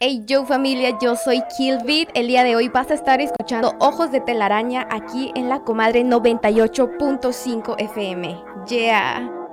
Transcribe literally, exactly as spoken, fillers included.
Hey yo familia, yo soy Killbit. El día de hoy vas a estar escuchando Ojos de Telaraña aquí en la Comadre noventa y ocho punto cinco F M. Yeah.